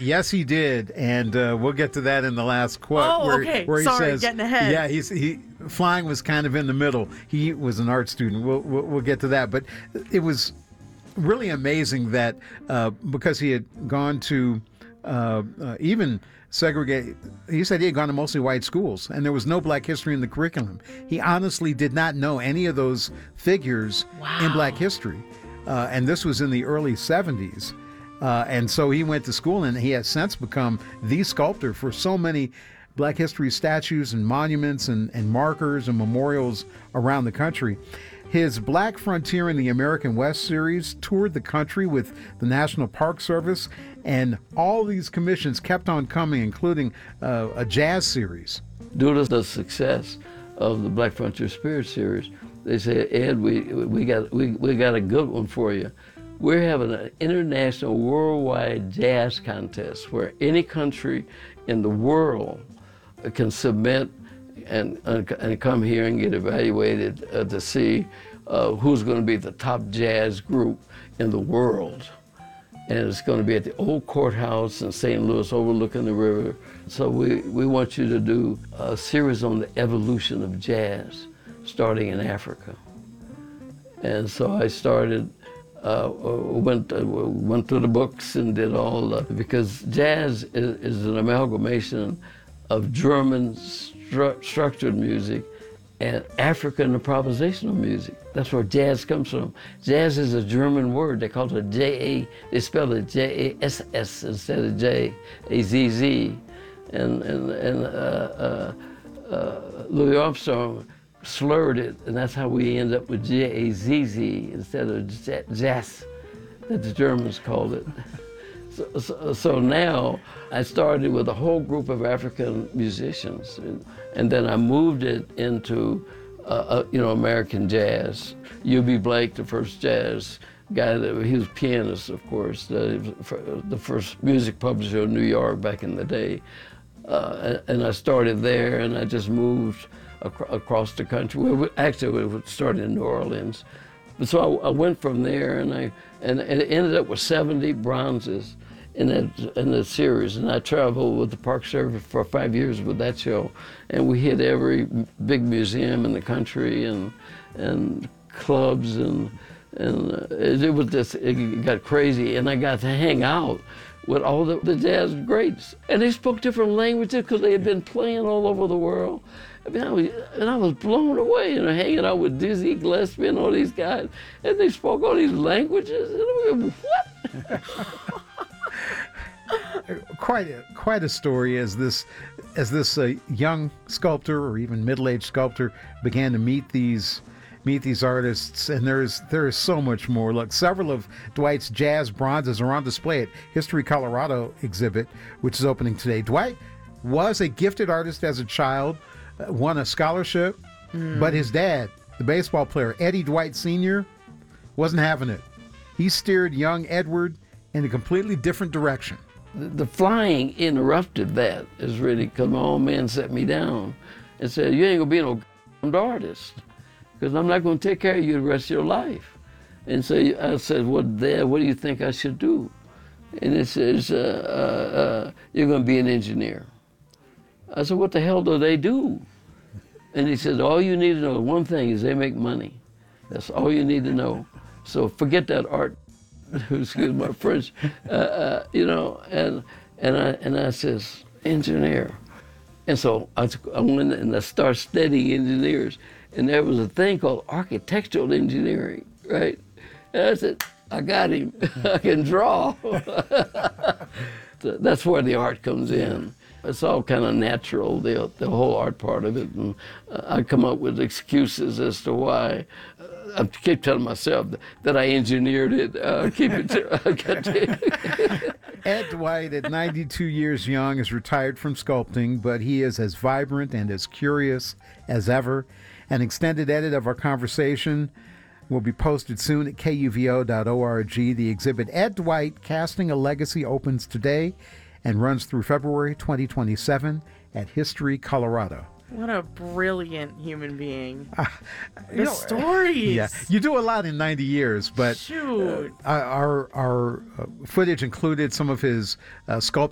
Yes, he did, and we'll get to that in the last quote. Oh, okay. Where he Sorry, says, getting ahead. Yeah, flying was kind of in the middle. He was an art student. We'll get to that, but it was really amazing that because he had gone to even segregate. He said he had gone to mostly white schools, and there was no Black history in the curriculum. He honestly did not know any of those figures in Black history, and this was in the early 70s. And so he went to school, and he has since become the sculptor for so many Black history statues and monuments and markers and memorials around the country. His Black Frontier in the American West series toured the country with the National Park Service, and all these commissions kept on coming, including a jazz series. Due to the success of the Black Frontier Spirit series, they said, Ed, we got a good one for you. We're having an international worldwide jazz contest where any country in the world can submit and come here and get evaluated to see who's going to be the top jazz group in the world. And it's going to be at the old courthouse in St. Louis overlooking the river. So we want you to do a series on the evolution of jazz, starting in Africa. And so I started, went through the books and did all, because jazz is an amalgamation of German structured music and African improvisational music. That's where jazz comes from. Jazz is a German word. They call it J-A, they spell it J-A-S-S instead of J-A-Z-Z. And Louis Armstrong slurred it, and that's how we end up with J-A-Z-Z instead of jazz, that the Germans called it. So now I started with a whole group of African musicians, and then I moved it into American jazz. U.B. Blake, the first jazz guy, he was a pianist, of course, the first music publisher in New York back in the day. And I started there, and I just moved across the country. Actually, we started in New Orleans. But so I went from there, and it ended up with 70 bronzes in that series. And I traveled with the Park Service for 5 years with that show, and we hit every big museum in the country and clubs, and it got crazy. And I got to hang out with all the jazz greats, and they spoke different languages because they had been playing all over the world. I mean, I was blown away, hanging out with Dizzy Gillespie and all these guys, and they spoke all these languages. And I mean, what? Quite a story as this young sculptor or even middle-aged sculptor began to meet these artists, and there is so much more. Look, several of Dwight's jazz bronzes are on display at History Colorado exhibit, which is opening today. Dwight was a gifted artist as a child, won a scholarship, but his dad, the baseball player Eddie Dwight Sr., wasn't having it. He steered young Edward in a completely different direction. The flying interrupted that, is really because my old man set me down and said, you ain't gonna be no artist, because I'm not gonna take care of you the rest of your life. And so I said, well, Dad, what do you think I should do? And it says, you're gonna be an engineer. I said, what the hell do they do? And he said, all you need to know, one thing is they make money. That's all you need to know. So forget that art, excuse my French, and I says, engineer. And so I went and I started studying engineers, and there was a thing called architectural engineering, right? And I said, I got him, I can draw. That's where the art comes in. It's all kind of natural, the whole art part of it. And I come up with excuses as to why. I keep telling myself that I engineered it. Ed Dwight, at 92 years young, is retired from sculpting, but he is as vibrant and as curious as ever. An extended edit of our conversation will be posted soon at kuvo.org. The exhibit Ed Dwight, Casting a Legacy, opens today and runs through February 2027 at History Colorado. What a brilliant human being. The stories. Yeah, you do a lot in 90 years, but Shoot. Our footage included some of his sculpting